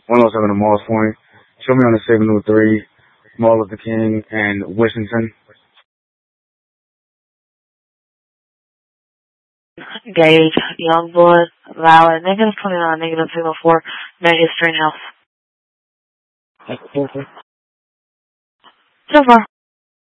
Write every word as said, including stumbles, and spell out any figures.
one oh seven to Moss Point. Show me on the Signal three, Martin Luther King, and Washington. Gage, Youngblood, Valor, negative twenty-nine, negative Signal four, negative Stringhouse. That's perfect. So far.